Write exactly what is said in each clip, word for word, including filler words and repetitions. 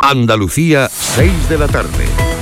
Andalucía, seis de la tarde.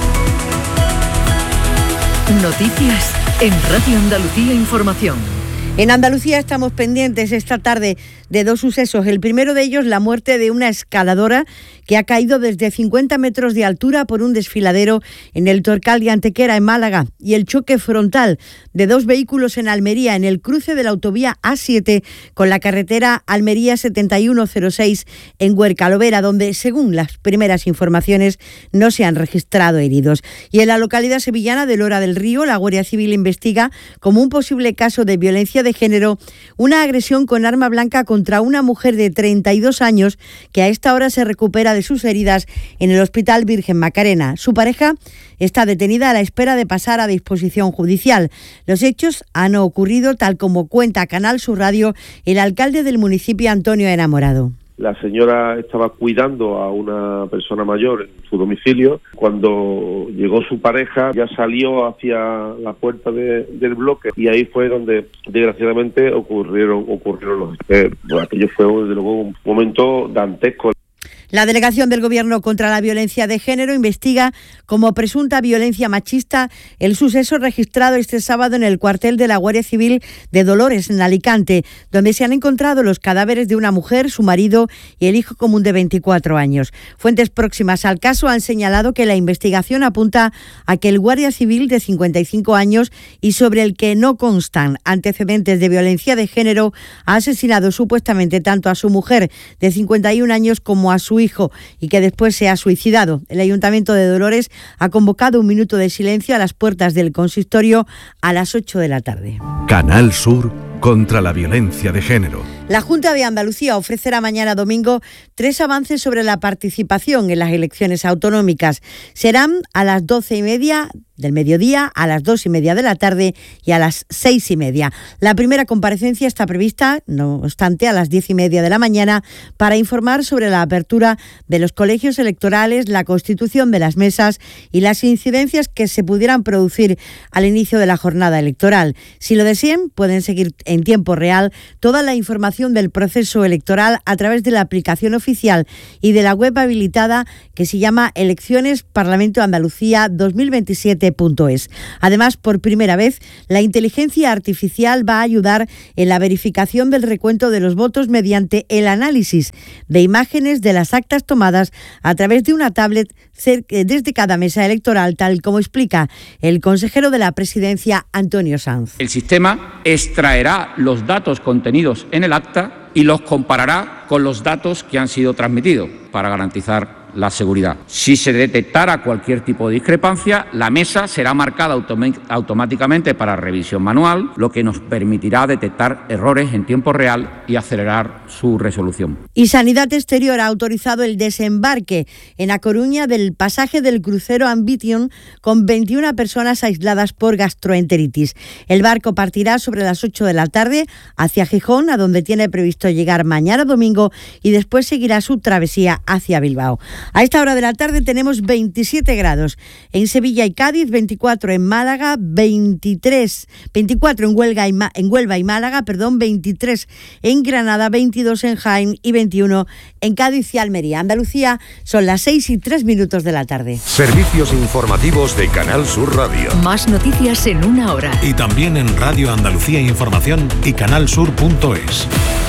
Noticias en Radio Andalucía Información. En Andalucía estamos pendientes esta tarde de dos sucesos. El primero de ellos, la muerte de una escaladora que ha caído desde cincuenta metros de altura por un desfiladero en el Torcal de Antequera, en Málaga, y el choque frontal de dos vehículos en Almería, en el cruce de la autovía A siete con la carretera Almería setenta y uno cero seis en Huercalovera, donde, según las primeras informaciones, no se han registrado heridos. Y en la localidad sevillana de Lora del Río, la Guardia Civil investiga como un posible caso de violencia de género una agresión con arma blanca contra una mujer de treinta y dos años que a esta hora se recupera de sus heridas en el Hospital Virgen Macarena. Su pareja está detenida a la espera de pasar a disposición judicial. Los hechos han ocurrido, tal como cuenta Canal Sur Radio, el alcalde del municipio, Antonio Enamorado. La señora estaba cuidando a una persona mayor en su domicilio. Cuando llegó su pareja, ya salió hacia la puerta de, del bloque, y ahí fue donde desgraciadamente ocurrieron ocurrieron los eh, aquello fue desde luego un momento dantesco. La Delegación del Gobierno contra la Violencia de Género investiga como presunta violencia machista el suceso registrado este sábado en el cuartel de la Guardia Civil de Dolores, en Alicante, donde se han encontrado los cadáveres de una mujer, su marido y el hijo común de veinticuatro años. Fuentes próximas al caso han señalado que la investigación apunta a que el Guardia Civil, de cincuenta y cinco años y sobre el que no constan antecedentes de violencia de género, ha asesinado supuestamente tanto a su mujer, de cincuenta y un años, como a su hijo, y que después se ha suicidado. El Ayuntamiento de Dolores ha convocado un minuto de silencio a las puertas del consistorio a las ocho de la tarde. Canal Sur contra la violencia de género. La Junta de Andalucía ofrecerá mañana domingo tres avances sobre la participación en las elecciones autonómicas. Serán a las doce y media del mediodía, a las dos y media de la tarde y a las seis y media. La primera comparecencia está prevista, no obstante, a las diez y media de la mañana para informar sobre la apertura de los colegios electorales, la constitución de las mesas y las incidencias que se pudieran producir al inicio de la jornada electoral. Si lo desean, pueden seguir en tiempo real toda la información del proceso electoral a través de la aplicación oficial y de la web habilitada que se llama Elecciones Parlamento Andalucía dos mil veintisiete punto es. Además, por primera vez, la inteligencia artificial va a ayudar en la verificación del recuento de los votos mediante el análisis de imágenes de las actas tomadas a través de una tablet desde cada mesa electoral, tal como explica el consejero de la Presidencia, Antonio Sanz. El sistema extraerá los datos contenidos en el acta y los comparará con los datos que han sido transmitidos para garantizar la seguridad. Si se detectara cualquier tipo de discrepancia, la mesa será marcada autom- automáticamente para revisión manual, lo que nos permitirá detectar errores en tiempo real y acelerar su resolución. Y Sanidad Exterior ha autorizado el desembarque en A Coruña del pasaje del crucero Ambition con veintiuna personas aisladas por gastroenteritis. El barco partirá sobre las ocho de la tarde hacia Gijón, a donde tiene previsto llegar mañana domingo, y después seguirá su travesía hacia Bilbao. A esta hora de la tarde tenemos veintisiete grados en Sevilla y Cádiz, veinticuatro en Málaga, veintitrés, veinticuatro en Huelva y, Ma, en Huelva y Málaga, perdón, veintitrés en Granada, veintidós en Jaén y veintiuno en Cádiz y Almería. Andalucía, son las seis y tres minutos de la tarde. Servicios informativos de Canal Sur Radio. Más noticias en una hora. Y también en Radio Andalucía Información y canal sur punto es.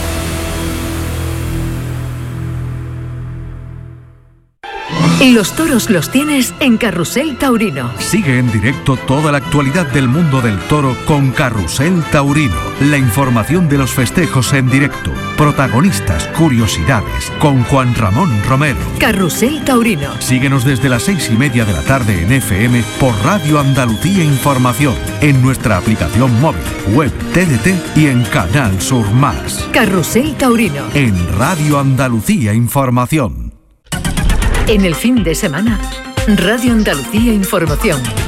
Los toros los tienes en Carrusel Taurino. Sigue en directo toda la actualidad del mundo del toro con Carrusel Taurino. La información de los festejos en directo. Protagonistas, curiosidades, con Juan Ramón Romero. Carrusel Taurino. Síguenos desde las seis y media de la tarde en F M por Radio Andalucía Información, en nuestra aplicación móvil, web, T D T y en Canal Sur Más. Carrusel Taurino. En Radio Andalucía Información. En el fin de semana, Radio Andalucía Información.